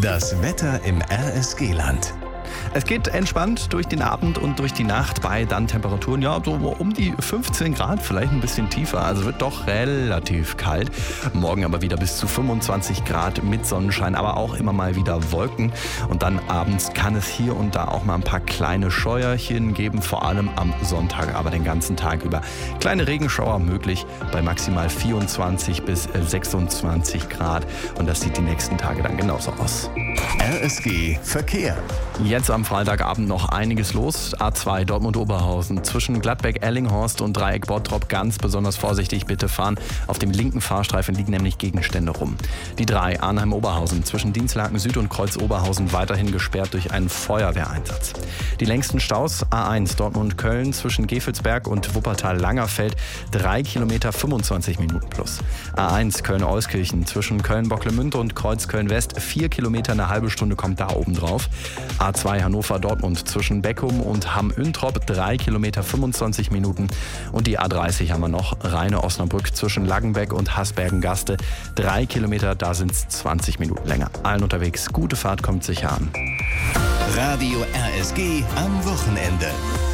Das Wetter im RSG-Land. Es geht entspannt durch den Abend und durch die Nacht bei dann Temperaturen, ja, so um die 15 Grad, vielleicht ein bisschen tiefer. Also wird doch relativ kalt. Morgen aber wieder bis zu 25 Grad mit Sonnenschein, aber auch immer mal wieder Wolken. Und dann abends kann es hier und da auch mal ein paar kleine Scheuerchen geben, vor allem am Sonntag, aber den ganzen Tag über. Kleine Regenschauer möglich bei maximal 24 bis 26 Grad. Und das sieht die nächsten Tage dann genauso aus. RSG Verkehr. Jetzt am Freitagabend noch einiges los. A2 Dortmund-Oberhausen zwischen Gladbeck-Ellinghorst und Dreieck-Bottrop ganz besonders vorsichtig bitte fahren. Auf dem linken Fahrstreifen liegen nämlich Gegenstände rum. Die 3 Arnheim-Oberhausen zwischen Dienstlaken Süd und Kreuz-Oberhausen weiterhin gesperrt durch einen Feuerwehreinsatz. Die längsten Staus A1 Dortmund-Köln zwischen Gevelsberg und Wuppertal-Langerfeld 3 Kilometer 25 Minuten plus. A1 Köln-Euskirchen zwischen Köln-Bocklemünde und Kreuz-Köln-West 4 Kilometer, eine halbe Stunde kommt da oben drauf. A2 Hannover-Dortmund zwischen Beckum und Hamm-Üntrop 3 Kilometer 25 Minuten. Und die A30 haben wir noch, Rheine-Osnabrück zwischen Laggenbeck und Hasbergen-Gaste 3 Kilometer, da sind es 20 Minuten länger. Allen unterwegs, gute Fahrt, kommt sicher an. Radio RSG am Wochenende.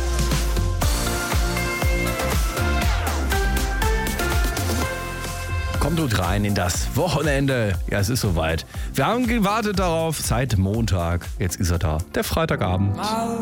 Kommt gut rein in das Wochenende. Ja, es ist soweit. Wir haben gewartet darauf seit Montag. Jetzt ist er da, der Freitagabend.